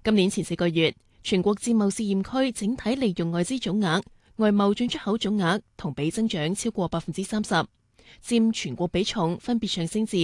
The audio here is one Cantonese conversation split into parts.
今年前4個月，全國自貿試驗區整體利用外資總額、外貿進出口總額同比增長超過30%，佔全國比重分別上升至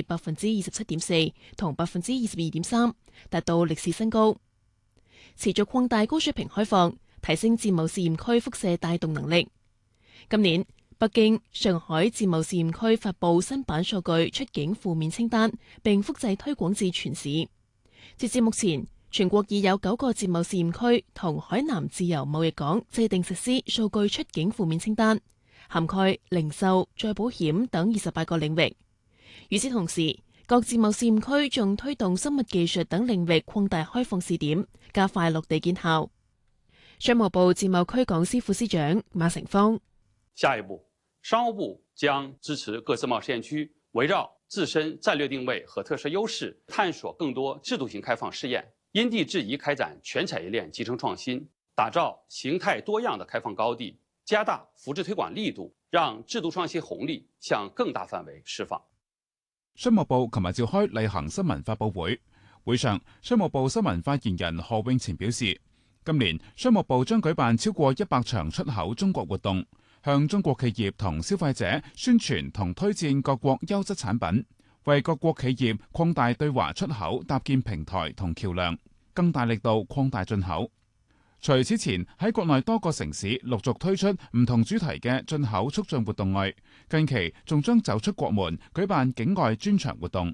27.4%同22.3%，達到歷史新高。持續擴大高水平開放，提升自貿試驗區輻射帶動能力。今年，北京、上海自貿試驗區發布新版數據出境負面清單，並複製推廣至全市。截至目前，全國已有9個自貿試驗區同海南自由貿易港制定實施數據出境負面清單，涵蓋零售、再保險等28個領域。與此同時，各自貿試驗區仲推動生物技術等領域擴大開放試點，加快落地見效。商務部自貿區講師副司長馬成芳： 下一步，商務部將支持各自貿試驗區圍繞自身戰略定位和特色優勢，探索更多制度性開放試驗，因地制宜開展全產業鏈集成創新，打造形態多樣的開放高地，加大扶持推廣力度，讓制度創新紅利向更大範圍釋放。 商務部琴日召開例行新聞發佈會，會上商務部新聞發言人賀永前表示，今年商務部將舉辦超過100場出口中國活動，向中國企業同消費者宣傳同推薦各國優質產品，為各國企業擴大對華出口搭建平台同橋樑，更大力度擴大進口。除此前喺國內多個城市陸續推出唔同主題嘅進口促進活動外，近期仲將走出國門舉辦境外專場活動。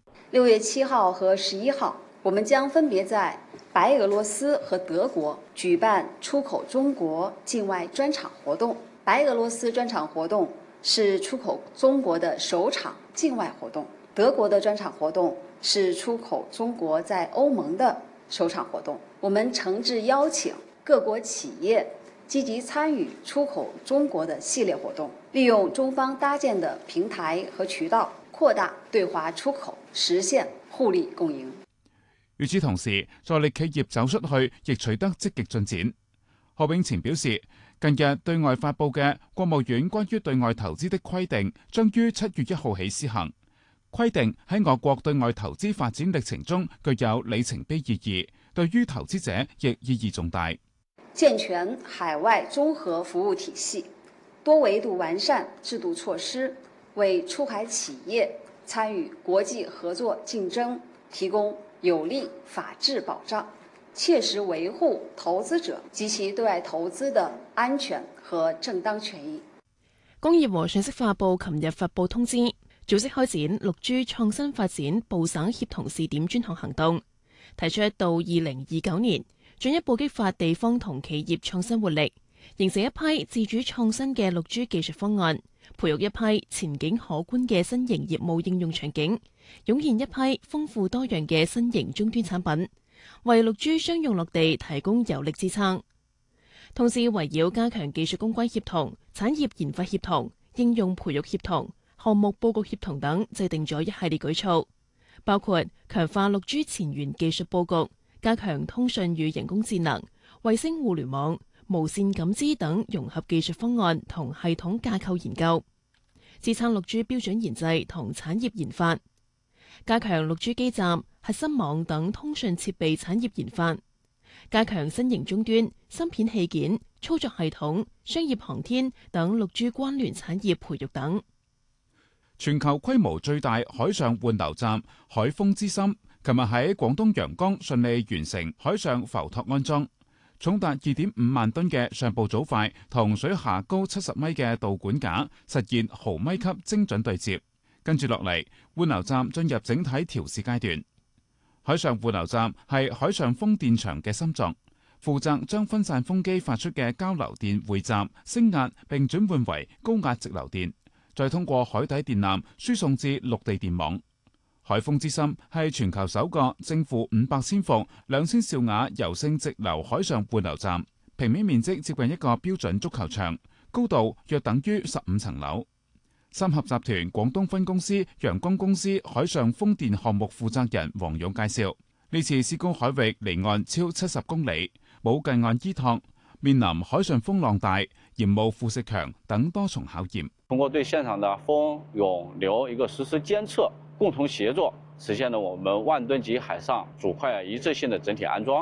6月7號和11號，我們將分別在白俄羅斯和德國舉辦出口中國境外專場活動。白俄羅斯專場活動是出口中國的首場境外活動，德國的專場活動是出口中國在歐盟的首場活動。我們誠摯邀請各國企業積極參與出口中國的系列活動，利用中方搭建的平台和渠道，擴大對華出口，實現互利共贏。 與此同時，助力企業走出去亦取得積極進展。賀永前表示，近日對外發布嘅國務院關於對外投資的規定將於7月1號起施行。規定喺我國對外投資發展歷程中具有里程碑意義，對於投資者亦意義重大。 健全海外綜合服務體系，多維度完善制度措施，為出海企業參與國際合作競爭提供有力法治保障，切實維護投資者及其對外投資的安全和正當權益。 工業和信息化部琴日發布通知，組織開展6G創新發展部省協同試點專項行動，提出到2029年進一步激發地方同企業創新活力，形成一批自主創新嘅6G技術方案，培育一批前景可觀嘅新型業務應用場景，湧現一批豐富多樣嘅新型終端產品，為6G 商用落地提供有力支撐。同時圍繞加強技術攻關協同、產業研發協同、應用培育協同、項目佈局協同等，制定咗一系列舉措，包括強化6G 前沿技術佈局，加強通訊與人工智能、衛星互聯網、無線感知等融合技術方案同系統架構研究，支撐6G 標準研製同產業研發，加強6G 基站、核心網等通訊設備產業研發，加強新型終端、芯片器件、操作系統、商業航天等6G 關聯產業培育等。 全球規模最大海上換流站海豐之心，琴日喺廣東陽江順利完成海上浮托安裝，重達2.5萬噸嘅上部組塊同水下高70米嘅導管架實現毫米級精準對接。跟住落嚟，換流站進入整體調試階段。海上換流站係海上風電場嘅心臟，負責將分散風機發出嘅交流電匯集、升壓並轉換為高壓直流電，再通過海底電纜輸送至陸地電網。海豐之心係全球首個正負500千伏、2000兆瓦柔性直流海上換流站，平面面積接近一個標準足球場，高度約等於15層樓。三峽集團廣東分公司陽光公司海上風電項目負責人黃勇介紹，呢次施工海域離岸超70公里，冇近岸依託，面臨海上風浪大、鹽霧腐蝕強等多重考驗。 通過對現場的風、湧、流一個實時監測，共同協作，實現了我們萬噸級海上主塊一致性的整體安裝。